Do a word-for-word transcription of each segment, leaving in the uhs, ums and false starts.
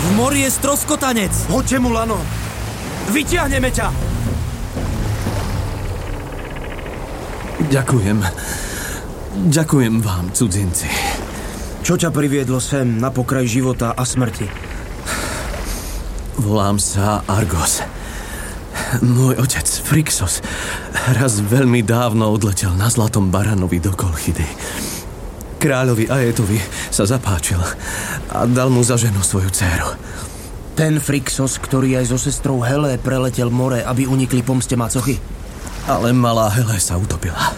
V mori je stroskotanec. Hoďte mu lano. Vyťahneme ťa. Ďakujem. Ďakujem vám, cudzinci. Čo ťa priviedlo sem na pokraj života a smrti? Volám sa Argos. Môj otec Frixos raz veľmi dávno odletel na zlatom baranovi do Kolchidy. Kráľovi Aetovi sa zapáčil a dal mu za ženu svoju dcéru. Ten Frixos, ktorý aj so sestrou Helé preletel more, aby unikli pomste macochy? Ale malá Helé sa utopila.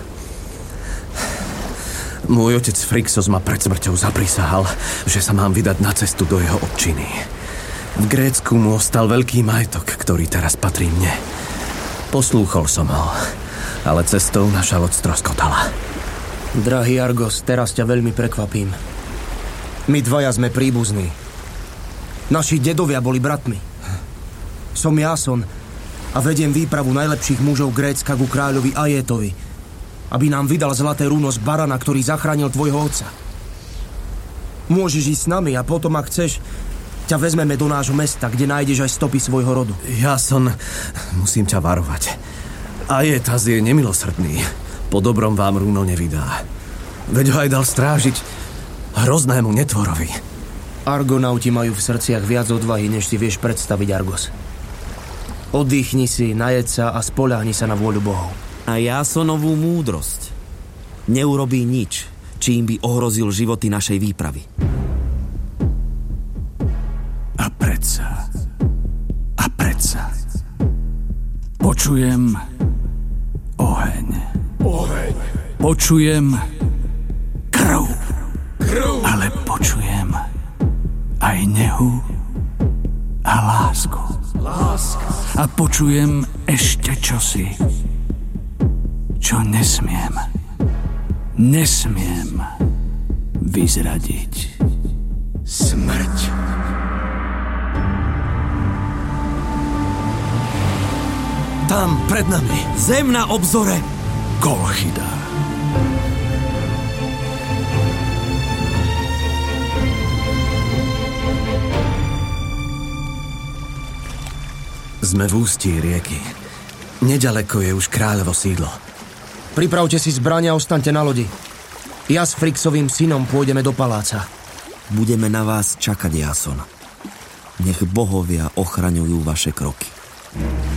Môj otec Frixos ma pred smrťou zaprisahal, že sa mám vydať na cestu do jeho občiny. V Grécku mu ostal veľký majetok, ktorý teraz patrí mne. Poslúchol som ho, ale cestou naša loď stroskotala. Drahý Argos, teraz ťa veľmi prekvapím. My dvaja sme príbuzní. Naši dedovia boli bratmi. Som Jason a vediem výpravu najlepších mužov Grécka ku kráľovi Aetovi, aby nám vydal zlaté runo z barana, ktorý zachránil tvojho otca. Môžeš ísť s nami a potom, ak chceš, ťa vezmeme do nášho mesta, kde nájdeš aj stopy svojho rodu. Jason, musím ťa varovať. Aetas je nemilosrdný. Po dobrom vám runo nevydá. Veď ho aj dal strážiť hroznému netvorovi. Argonauti majú v srdciach viac odvahy, než si vieš predstaviť, Argos. Oddychni si, najeď sa a spoľahni sa na vôľu bohov. A Jasonovú múdrosť. Neurobí nič, čím by ohrozil životy našej výpravy. A predsa, a predsa, počujem oheň. Oheň. Počujem krv. Krv. Ale počujem aj nehu a lásku. Láska. A počujem ešte čosi, čo nesmiem, nesmiem vyzradiť. Smrť. Tam, pred nami. Zem na obzore. Kolchida. Sme v ústí rieky. Nedaleko je už kráľovo sídlo. Pripravte si zbrania a ostaňte na lodi. Ja s Frixovým synom pôjdeme do paláca. Budeme na vás čakať, Jason. Nech bohovia ochraňujú vaše kroky.